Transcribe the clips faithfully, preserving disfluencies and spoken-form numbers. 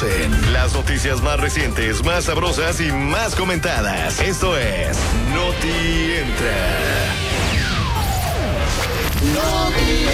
conocen. Las noticias más recientes, más sabrosas y más comentadas. Esto es Noti Entra. Noti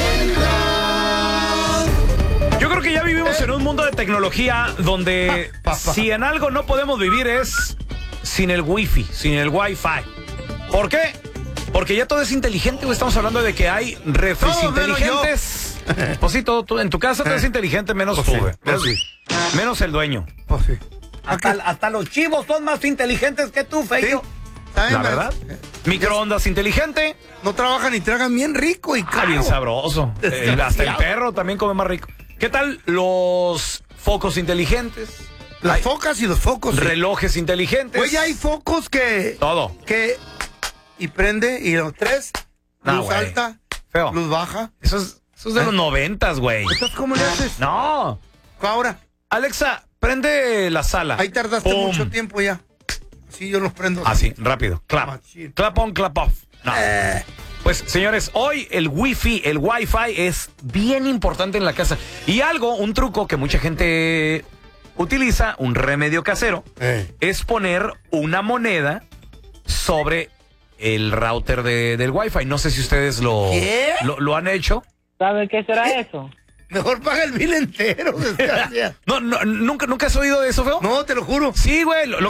Entra. Yo creo que ya vivimos en un mundo de tecnología donde si en algo no podemos vivir es sin el wifi, sin el wifi. ¿Por qué? Porque ya todo es inteligente, güey. Estamos hablando de que hay refres Todo inteligentes. Pues sí, todo, todo en tu casa todo es inteligente, menos Pues tú, sí, güey. pues sí. Menos el dueño. Pues sí. Hasta, hasta los chivos son más inteligentes que tú, Feyo. ¿Saben? La verdad. Microondas inteligente. No trabajan y tragan bien rico y Ah, caro. bien sabroso. Eh, hasta el Desgraciado. perro también come más rico. ¿Qué tal los focos inteligentes? Las Hay focas y los focos. sí. relojes inteligentes. Güey, ya hay focos que... Todo. Que... Y prende y los tres... No, luz güey. alta, Feo. luz baja. Eso es, eso es de los noventas, güey. Entonces, ¿cómo le haces? No. Ahora, Alexa, prende la sala. ahí tardaste Pum. mucho tiempo ya. Sí, yo los prendo. Así, rápido. Clap. Machín. Clap on, clap off. No. Eh, Pues, señores, hoy el wifi, el wifi es bien importante en la casa. Y algo, un truco que mucha gente utiliza, un remedio casero, eh. es poner una moneda sobre el router de, del wifi. No sé si ustedes lo, ¿Qué? lo, lo han hecho. ¿Sabe qué será eso? Mejor paga el bill entero, desgracia. No, no, ¿nunca, ¿Nunca has oído de eso, feo? No, te lo juro. Sí, güey. Lo,